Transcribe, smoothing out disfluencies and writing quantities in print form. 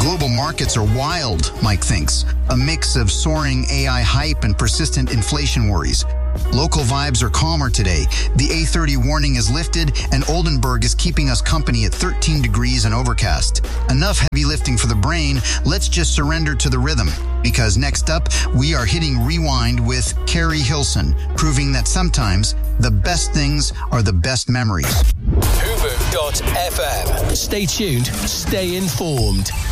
Global markets are wild, Mike thinks. A mix of soaring AI hype and persistent inflation worries. Local vibes are calmer today. The A30 warning is lifted, and Oldenburg is keeping us company at 13 degrees and overcast. Enough heavy lifting for the brain. Let's just surrender to the rhythm. Because next up, we are hitting rewind with Carrie Hilson, proving that sometimes the best things are the best memories. Hoover.fm. Stay tuned, stay informed.